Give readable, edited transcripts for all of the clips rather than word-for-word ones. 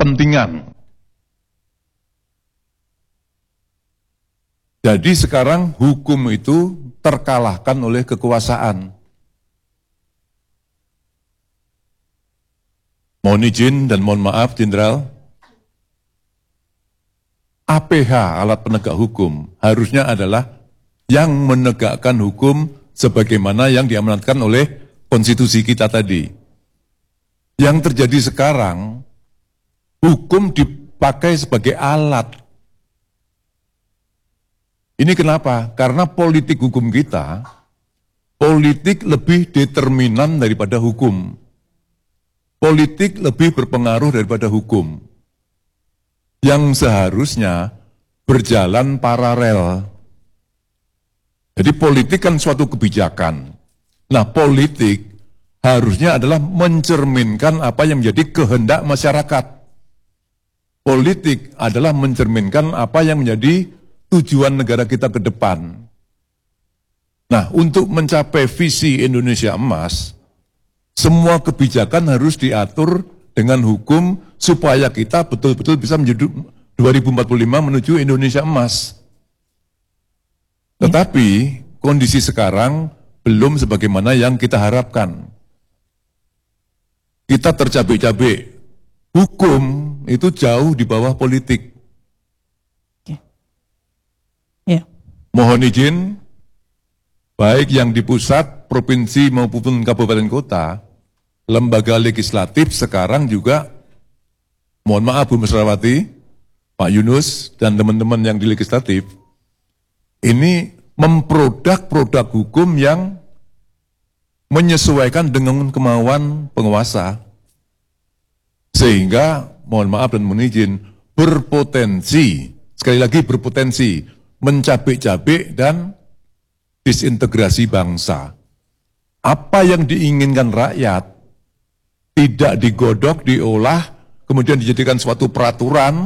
kepentingan. Jadi sekarang hukum itu terkalahkan oleh kekuasaan. Mohon izin dan mohon maaf, Jenderal. APH, alat penegak hukum, harusnya adalah yang menegakkan hukum sebagaimana yang diamanatkan oleh konstitusi kita tadi. Yang terjadi sekarang, hukum dipakai sebagai alat. Ini kenapa? Karena politik hukum kita, politik lebih determinan daripada hukum. Politik lebih berpengaruh daripada hukum. Yang seharusnya berjalan paralel. Jadi politik kan suatu kebijakan. Nah, politik harusnya adalah mencerminkan apa yang menjadi kehendak masyarakat. Politik adalah mencerminkan apa yang menjadi tujuan negara kita ke depan. Nah, untuk mencapai visi Indonesia Emas, semua kebijakan harus diatur dengan hukum supaya kita betul-betul bisa menuju 2045 menuju Indonesia Emas. Tetapi kondisi sekarang belum sebagaimana yang kita harapkan. Kita tercabik-cabik. Hukum itu jauh di bawah politik. Mohon izin, baik yang di pusat, provinsi maupun kabupaten kota, lembaga legislatif sekarang juga, mohon maaf Bu Mesrawati, Pak Yunus, dan teman-teman yang di legislatif, ini memproduk hukum yang menyesuaikan dengan kemauan penguasa. Sehingga, mohon maaf dan mohon izin, berpotensi, sekali lagi berpotensi, mencabik-cabik dan disintegrasi bangsa. Apa yang diinginkan rakyat tidak digodok, diolah, kemudian dijadikan suatu peraturan,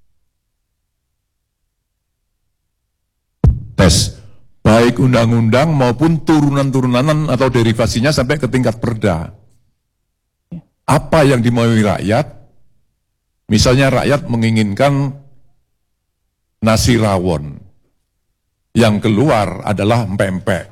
baik undang-undang maupun turunan-turunan atau derivasinya sampai ke tingkat perda. Apa yang dimaui rakyat, misalnya rakyat menginginkan nasi rawon, yang keluar adalah empek-empek.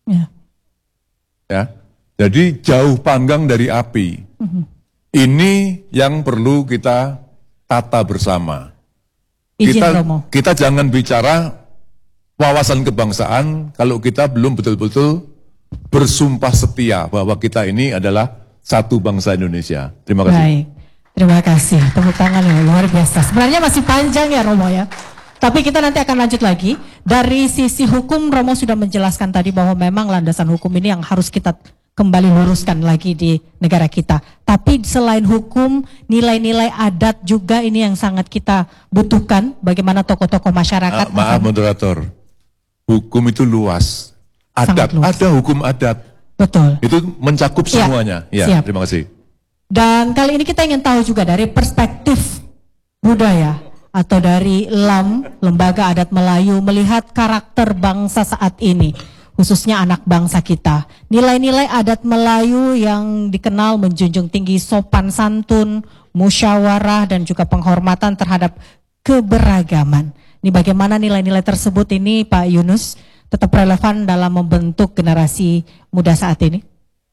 Ya. Jadi jauh panggang dari api. Ini yang perlu kita tata bersama. Kita jangan bicara wawasan kebangsaan kalau kita belum betul-betul bersumpah setia bahwa kita ini adalah satu bangsa Indonesia. Terima kasih. Baik, terima kasih. Tepuk tangan yang luar biasa. Sebenarnya masih panjang ya Romo ya. Tapi kita nanti akan lanjut lagi. Dari sisi hukum, Romo sudah menjelaskan tadi bahwa memang landasan hukum ini yang harus kita kembali luruskan lagi di negara kita. Tapi selain hukum, nilai-nilai adat juga ini yang sangat kita butuhkan. Bagaimana tokoh-tokoh masyarakat. Maaf moderator, hukum itu luas. Adat, luas. Ada hukum adat. Betul. Itu mencakup semuanya. Ya, terima kasih. Dan kali ini kita ingin tahu juga dari perspektif budaya atau dari LAM, Lembaga Adat Melayu, melihat karakter bangsa saat ini, khususnya anak bangsa kita. Nilai-nilai adat Melayu yang dikenal menjunjung tinggi sopan santun, musyawarah, dan juga penghormatan terhadap keberagaman. Ini bagaimana nilai-nilai tersebut ini Pak Yunus tetap relevan dalam membentuk generasi muda saat ini?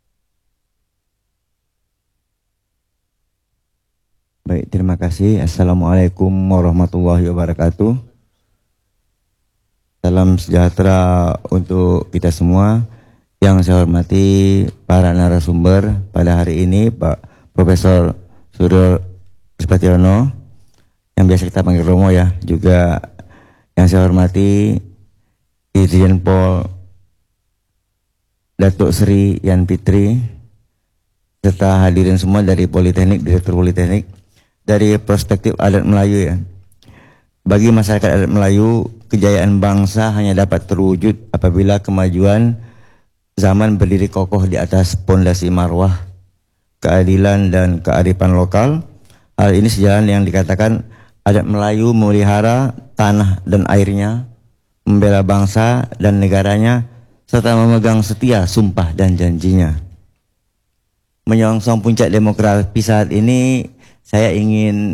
Baik, terima kasih. Assalamualaikum warahmatullahi wabarakatuh. Salam sejahtera untuk kita semua. Yang saya hormati para narasumber pada hari ini, Pak Profesor Suryo Prispationo, yang biasa kita panggil Romo ya. Juga yang saya hormati Irjen Pol Datuk Sri Yan Fitri, serta hadirin semua dari Politeknik, Direktur Politeknik. Dari perspektif adat Melayu ya, bagi masyarakat adat Melayu, kejayaan bangsa hanya dapat terwujud apabila kemajuan zaman berdiri kokoh di atas pondasi marwah, keadilan dan kearifan lokal. Hal ini sejalan yang dikatakan adat Melayu memelihara tanah dan airnya, membela bangsa dan negaranya, serta memegang setia sumpah dan janjinya. Menyongsong puncak demokrasi saat ini, saya ingin